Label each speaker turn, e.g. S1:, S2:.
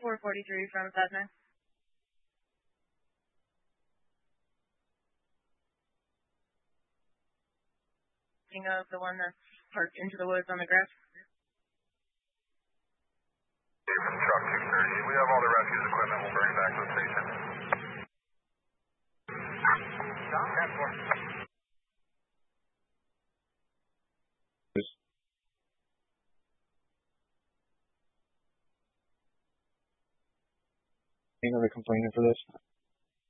S1: 443 from Cessna. Of the one that's parked into the woods on the grass.
S2: From truck 230, we have all the refuse equipment. We'll bring it back to the station.
S3: Another complainant for this?